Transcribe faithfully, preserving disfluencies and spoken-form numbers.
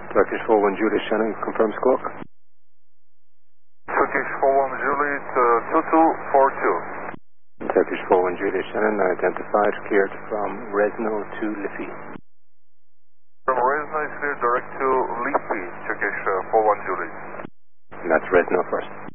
Turkish four one Juliet Shannon, confirm squawk. Turkish four one Juliet, uh, two two four two. Turkish four one Juliet Shannon, identified, cleared from Resno to Liffey. From Resno is cleared direct to Liffey, Turkish uh, four one Juliet. And that's Resno first.